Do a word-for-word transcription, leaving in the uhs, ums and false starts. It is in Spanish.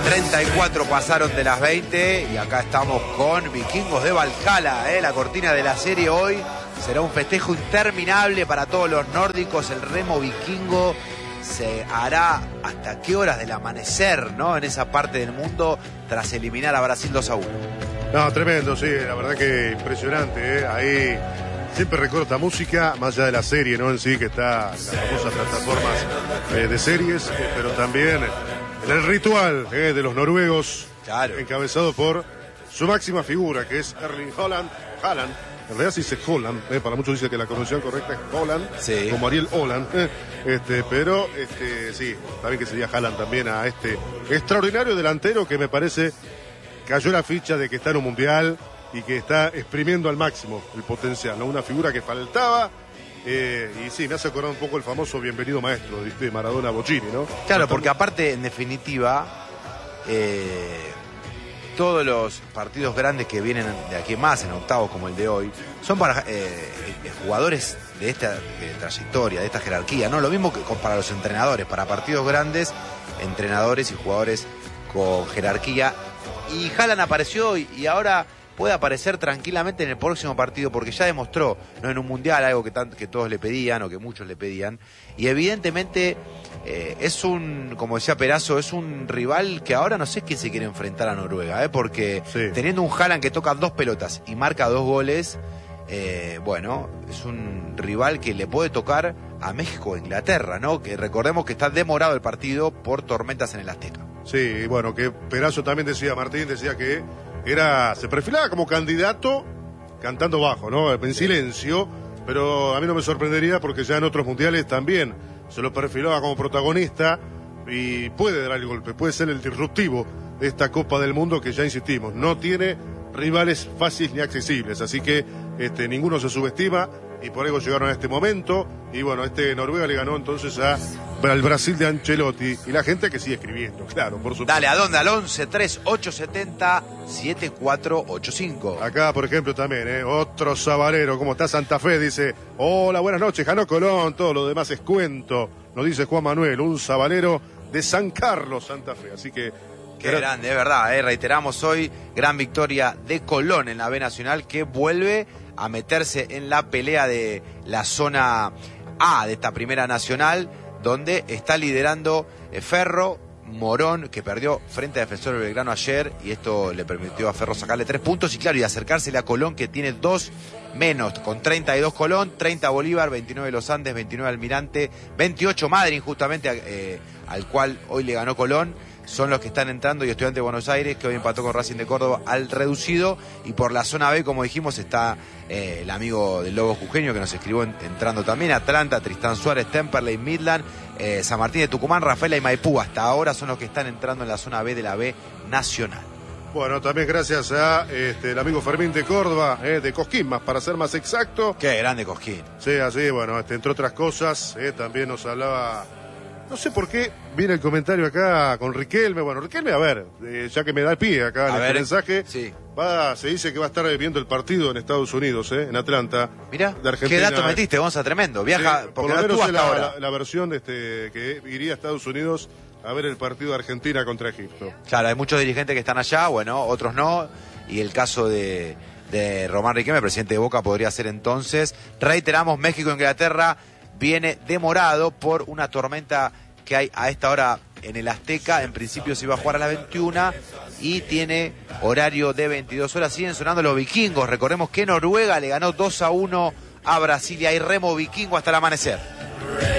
treinta y cuatro pasaron de las veinte y acá estamos con Vikingos de Valhalla, ¿eh? La cortina de la serie hoy será un festejo interminable para todos los nórdicos. El remo vikingo se hará hasta qué horas del amanecer, ¿no? En esa parte del mundo tras eliminar a Brasil dos a uno. No, tremendo, sí, la verdad que impresionante, ¿eh? Ahí siempre recuerdo esta música, más allá de la serie, ¿no? En sí, que está en las famosas plataformas eh, de series, eh, pero también en el ritual eh, de los noruegos, claro, encabezado por su máxima figura, que es Erling Haaland. Haaland, en realidad se dice Holland, eh, para muchos dicen que la pronunciación correcta es Holland, sí, como Ariel Holland, eh, este, pero este, sí, también que sería Haaland también a este extraordinario delantero que me parece cayó la ficha de que está en un mundial y que está exprimiendo al máximo el potencial, ¿no? Una figura que faltaba. Eh, y sí, me hace acordar un poco el famoso bienvenido maestro, ¿viste? Maradona Bocini, ¿no? Claro, porque aparte, en definitiva, eh, todos los partidos grandes que vienen de aquí más, en octavos como el de hoy, son para eh, jugadores de esta de trayectoria, de esta jerarquía, ¿no? Lo mismo que para los entrenadores, para partidos grandes, entrenadores y jugadores con jerarquía. Y Haaland apareció y, y ahora puede aparecer tranquilamente en el próximo partido porque ya demostró, no en un mundial, algo que, tanto, que todos le pedían o que muchos le pedían, y evidentemente eh, es un, como decía Perazo, es un rival que ahora no sé quién se quiere enfrentar a Noruega, ¿eh? Porque sí, teniendo un Haaland que toca dos pelotas y marca dos goles, eh, bueno, es un rival que le puede tocar a México o Inglaterra, ¿no? Que recordemos que está demorado el partido por tormentas en el Azteca. Sí, bueno, que Perazo también decía, Martín decía que era, se perfilaba como candidato cantando bajo, ¿no? En silencio, pero a mí no me sorprendería porque ya en otros mundiales también se lo perfilaba como protagonista y puede dar el golpe, puede ser el disruptivo de esta Copa del Mundo que ya insistimos, no tiene rivales fáciles ni accesibles, así que este, ninguno se subestima y por eso llegaron a este momento y bueno, este Noruega le ganó entonces a al Brasil de Ancelotti y la gente que sigue escribiendo, claro, por supuesto. Dale, ¿a dónde? Al once tres ocho siete cero siete cuatro ocho cinco. Acá, por ejemplo, también, ¿eh? Otro sabalero, ¿cómo está Santa Fe? Dice, hola, buenas noches, Jano Colón, todo lo demás es cuento, nos dice Juan Manuel, un sabalero de San Carlos, Santa Fe, así que... Qué era... grande, es verdad, ¿eh? Reiteramos hoy, gran victoria de Colón en la B Nacional, que vuelve a meterse en la pelea de la zona A de esta primera nacional, donde está liderando Ferro, Morón, que perdió frente a Defensor Belgrano ayer, y esto le permitió a Ferro sacarle tres puntos, y claro, y acercársele a Colón, que tiene dos menos, con treinta y dos Colón, treinta Bolívar, veintinueve Los Andes, veintinueve Almirante, veintiocho Madryn, justamente eh, al cual hoy le ganó Colón. Son los que están entrando, y Estudiantes de Buenos Aires, que hoy empató con Racing de Córdoba al reducido, y por la zona B, como dijimos, está eh, el amigo del Lobo Jujeño, que nos escribió en, entrando también, Atlanta, Tristán Suárez, Temperley, Midland, eh, San Martín de Tucumán, Rafaela y Maipú, hasta ahora son los que están entrando en la zona B de la B Nacional. Bueno, también gracias a este, el amigo Fermín de Córdoba, eh, de Cosquín, más para ser más exacto. Qué grande Cosquín. Sí, así, bueno, este, entre otras cosas, eh, también nos hablaba... No sé por qué viene el comentario acá con Riquelme. Bueno, Riquelme, a ver, eh, ya que me da el pie acá en este mensaje, sí, va, se dice que va a estar viendo el partido en Estados Unidos, eh, en Atlanta. Mirá, de Argentina. ¿Qué dato metiste, Gonza? Tremendo. Viaja, sí, porque por lo menos hasta la, ahora. La, la versión de este, que iría a Estados Unidos a ver el partido de Argentina contra Egipto. Claro, hay muchos dirigentes que están allá, bueno, otros no, y el caso de, de Román Riquelme, presidente de Boca, podría ser entonces. Reiteramos, México-Inglaterra viene demorado por una tormenta que hay a esta hora en el Azteca. En principio se iba a jugar a las veintiuna y tiene horario de veintidós horas. Siguen sonando los vikingos. Recordemos que Noruega le ganó dos a uno a Brasil y hay remo vikingo hasta el amanecer.